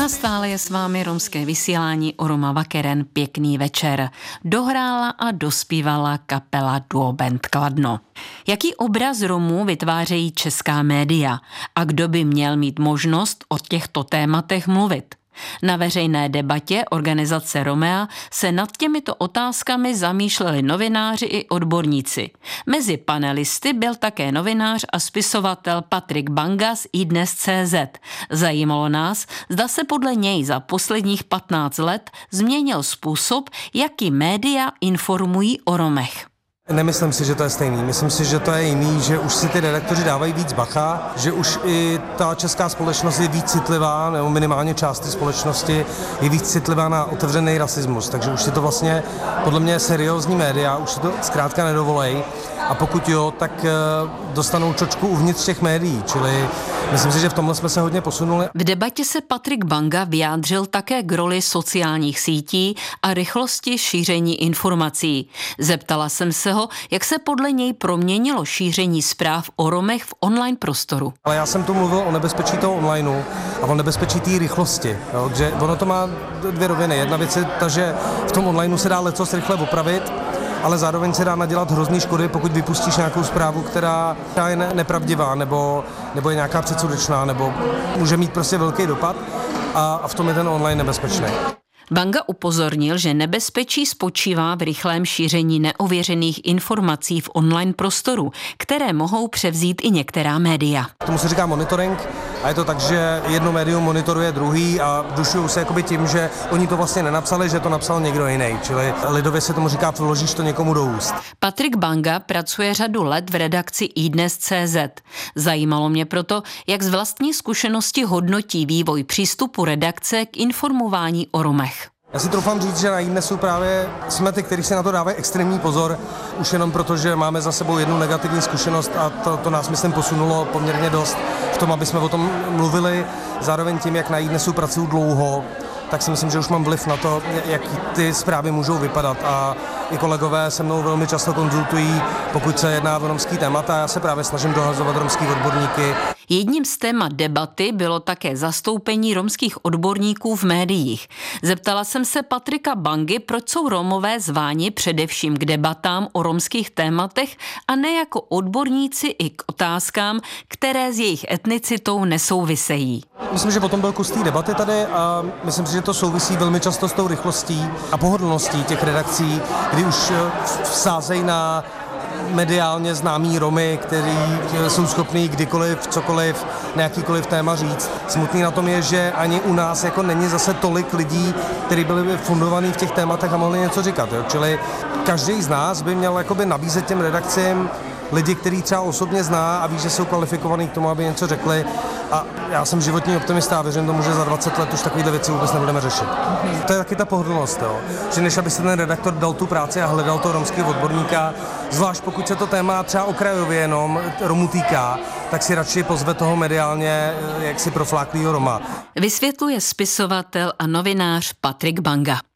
A stále je s vámi romské vysílání o Roma Vakeren. Pěkný večer. Dohrála a dospívala kapela Duo Band Kladno. Jaký obraz Romů vytvářejí česká média a kdo by měl mít možnost o těchto tématech mluvit? Na veřejné debatě organizace Romea se nad těmito otázkami zamýšleli novináři i odborníci. Mezi panelisty byl také novinář a spisovatel Patrik Banga z iDnes.cz. Zajímalo nás, zda se podle něj za posledních 15 let změnil způsob, jaký média informují o Romech. Nemyslím si, že to je stejný. Myslím si, že to je jiný, že už si ty redaktoři dávají víc bacha, že už i ta česká společnost je víc citlivá, nebo minimálně část té společnosti je víc citlivá na otevřený rasismus. Takže už si to vlastně, podle mě, seriózní média, už si to zkrátka nedovolej. A pokud jo, tak dostanou čočku uvnitř těch médií, čili myslím si, že v tomhle jsme se hodně posunuli. V debatě se Patrik Banga vyjádřil také k roli sociálních sítí a rychlosti šíření informací. Zeptala jsem se ho, jak se podle něj proměnilo šíření zpráv o Romech v online prostoru. Ale já jsem tu mluvil o nebezpečí toho onlineu a o nebezpečí té rychlosti, jo, že ono to má dvě roviny. Jedna věc je ta, že v tom onlineu se dá lecos rychle opravit, ale zároveň se dá nadělat hrozný škody, pokud vypustíš nějakou zprávu, která je nepravdivá, nebo je nějaká předsudečná, nebo může mít prostě velký dopad a v tom je ten online nebezpečný. Banga upozornil, že nebezpečí spočívá v rychlém šíření neověřených informací v online prostoru, které mohou převzít i některá média. Tomu se říká monitoring a je to tak, že jedno médium monitoruje druhý a vdušují se jakoby tím, že oni to vlastně nenapsali, že to napsal někdo jiný, čili lidově se tomu říká, vložíš to někomu do úst. Patrik Banga pracuje řadu let v redakci iDnes.cz. Zajímalo mě proto, jak z vlastní zkušenosti hodnotí vývoj přístupu redakce k informování o Romech. Já si troufám říct, že na iDnesu právě jsme ty, kteří si na to dávají extrémní pozor, už jenom proto, že máme za sebou jednu negativní zkušenost a to nás, myslím, posunulo poměrně dost v tom, aby jsme o tom mluvili. Zároveň tím, jak na iDnesu pracuju dlouho, tak si myslím, že už mám vliv na to, jak ty zprávy můžou vypadat a i kolegové se mnou velmi často konzultují, pokud se jedná o romský témata. Já se právě snažím dohazovat romský odborníky. Jedním z témat debaty bylo také zastoupení romských odborníků v médiích. Zeptala jsem se Patrika Bangy, proč jsou Romové zváni především k debatám o romských tématech a ne jako odborníci i k otázkám, které s jejich etnicitou nesouvisejí. Myslím, že potom byl kus té debaty tady a myslím si, že to souvisí velmi často s tou rychlostí a pohodlností těch redakcí, kdy už vsázejí na mediálně známí Romy, kteří jsou schopní kdykoliv, cokoliv, na jakýkoliv téma říct. Smutný na tom je, že ani u nás jako není zase tolik lidí, kteří byli fundovaní v těch tématech a mohli něco říkat. Jo? Čili každý z nás by měl jakoby nabízet těm redakcím lidi, který třeba osobně zná a ví, že jsou kvalifikovaní k tomu, aby něco řekli. A já jsem životní optimista a věřím tomu, že za 20 let už takovýhle věci vůbec nebudeme řešit. To je taky ta pohodlnost, jo? Že než aby se ten redaktor dal tu práci a hledal toho romského odborníka, zvlášť pokud se to téma třeba okrajově jenom Romů týká, tak si radši pozve toho mediálně jaksi profláklýho Roma. Vysvětluje spisovatel a novinář Patrik Banga.